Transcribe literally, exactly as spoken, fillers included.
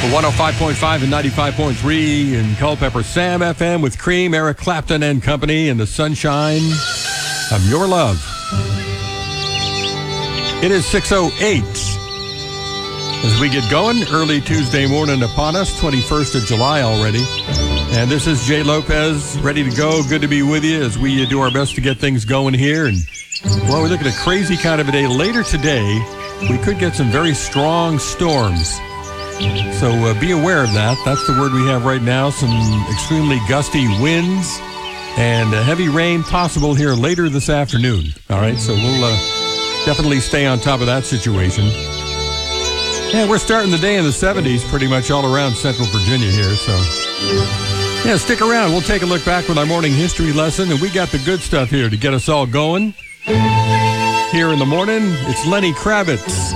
one oh five point five and ninety-five point three in Culpeper. Sam F M with Cream, Eric Clapton and company in the sunshine of your love. It is six oh eight as we get going. Early Tuesday morning upon us, twenty-first of July already. And this is Jay Lopez, ready to go. Good to be with you as we do our best to get things going here. And, well, we're looking at a crazy kind of a day. Later today, we could get some very strong storms. So uh, be aware of that. That's the word we have right now. Some extremely gusty winds and uh, heavy rain possible here later this afternoon. All right, so we'll uh, definitely stay on top of that situation. Yeah, we're starting the day in the seventies pretty much all around Central Virginia here. So, yeah, stick around. We'll take a look back with our morning history lesson, and we got the good stuff here to get us all going. Here in the morning, it's Lenny Kravitz.